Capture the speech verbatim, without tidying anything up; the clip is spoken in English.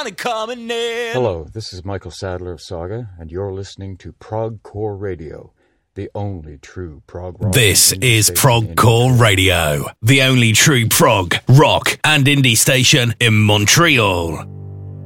finally coming in. Hello, this is Michael Sadler of Saga, and you're listening to Progcore Radio, the only true prog rock. This is Progcore Radio, the only true prog, rock, and indie station in Montreal.